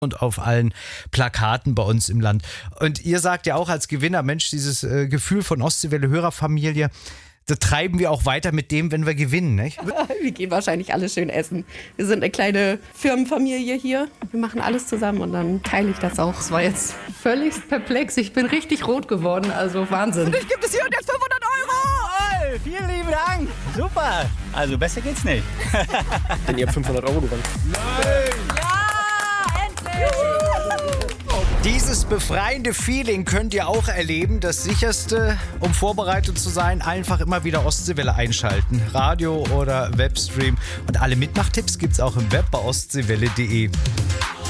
und auf allen Plakaten bei uns im Land. Und ihr sagt ja auch als Gewinner, Mensch, dieses Gefühl von Ostseewelle-Hörerfamilie, das treiben wir auch weiter mit dem, wenn wir gewinnen, nicht? Wir gehen wahrscheinlich alle schön essen. Wir sind eine kleine Firmenfamilie hier. Wir machen alles zusammen und dann teile ich das auch. Das war jetzt völlig perplex. Ich bin richtig rot geworden, also Wahnsinn. Und ich gibt es hier und jetzt 500 €! Toll, vielen lieben Dank. Super. Also besser geht's nicht. Denn ihr habt 500 € gewonnen. Nein! Ja, endlich! Dieses befreiende Feeling könnt ihr auch erleben. Das Sicherste, um vorbereitet zu sein, einfach immer wieder Ostseewelle einschalten. Radio oder Webstream. Und alle Mitmachtipps gibt's auch im Web bei ostseewelle.de.